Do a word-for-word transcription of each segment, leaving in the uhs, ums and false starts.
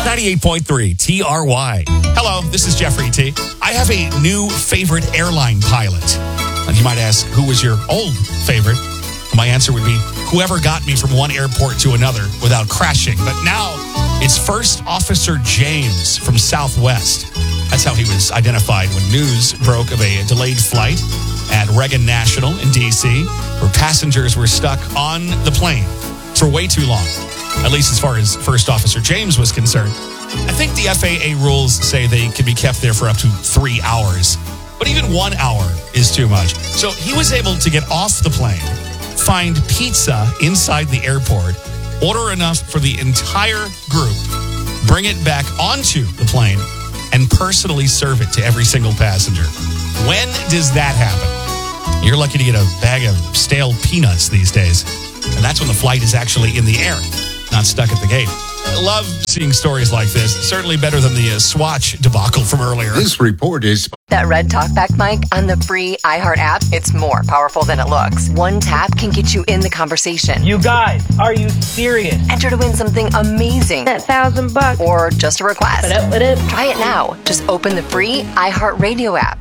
ninety-eight point three T R Y. Hello, this is Jeffrey T. I have a new favorite airline pilot. And you might ask, who was your old favorite? My answer would be whoever got me from one airport to another without crashing. But now it's First Officer James from Southwest. That's how he was identified when news broke of a delayed flight at Reagan National in D C, where passengers were stuck on the plane for way too long, at least as far as First Officer James was concerned. I think the F A A rules say they can be kept there for up to three hours, but even one hour is too much. So he was able to get off the plane, find pizza inside the airport, order enough for the entire group, bring it back onto the plane, and personally serve it to every single passenger. When does that happen? You're lucky to get a bag of stale peanuts these days. And that's when the flight is actually in the air, not stuck at the gate. I love seeing stories like this. Certainly better than the uh, Swatch debacle from earlier. This report is... That red talkback mic on the free iHeart app, it's more powerful than it looks. One tap can get you in the conversation. You guys, are you serious? Enter to win something amazing. That thousand bucks. Or just a request. What up, what up? Try it now. Just open the free iHeart Radio app.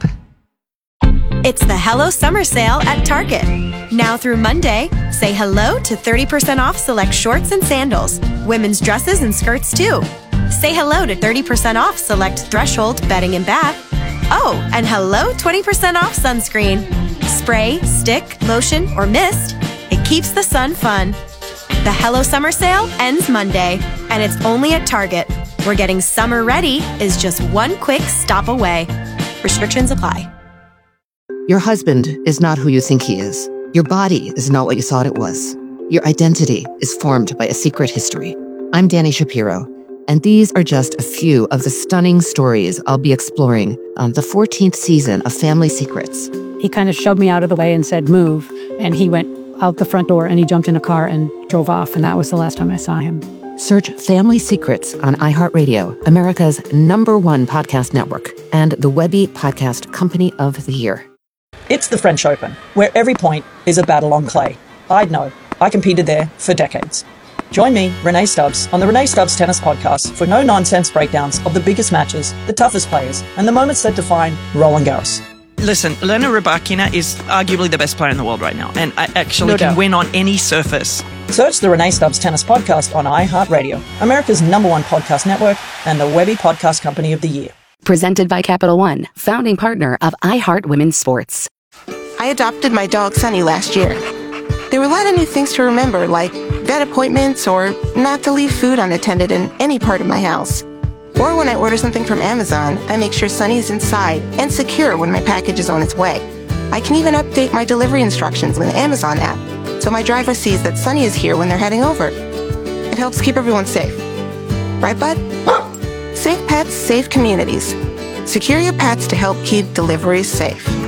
It's the Hello Summer Sale at Target. Now through Monday, say hello to thirty percent off select shorts and sandals, women's dresses and skirts too. Say hello to thirty percent off select Threshold bedding and bath. Oh, and hello twenty percent off sunscreen. Spray, stick, lotion, or mist. It keeps the sun fun. The Hello Summer Sale ends Monday, and it's only at Target, where getting summer ready is just one quick stop away. Restrictions apply. Your husband is not who you think he is. Your body is not what you thought it was. Your identity is formed by a secret history. I'm Danny Shapiro, and these are just a few of the stunning stories I'll be exploring on the fourteenth season of Family Secrets. He kind of shoved me out of the way and said, move. And he went out the front door and he jumped in a car and drove off. And that was the last time I saw him. Search Family Secrets on iHeartRadio, America's number one podcast network, and the Webby Podcast Company of the Year. It's the French Open, where every point is a battle on clay. I'd know. I competed there for decades. Join me, Renee Stubbs, on the Renee Stubbs Tennis Podcast for no-nonsense breakdowns of the biggest matches, the toughest players, and the moments that define Roland Garros. Listen, Elena Rybakina is arguably the best player in the world right now, and I actually No can doubt. win on any surface. Search the Renee Stubbs Tennis Podcast on iHeartRadio, America's number one podcast network, and the Webby Podcast Company of the Year. Presented by Capital One, founding partner of iHeart Women's Sports. I adopted my dog Sunny last year. There were a lot of new things to remember, like vet appointments or not to leave food unattended in any part of my house. Or when I order something from Amazon, I make sure Sunny is inside and secure when my package is on its way. I can even update my delivery instructions in the Amazon app, so my driver sees that Sunny is here when they're heading over. It helps keep everyone safe. Right, bud? Safe pets, safe communities. Secure your pets to help keep deliveries safe.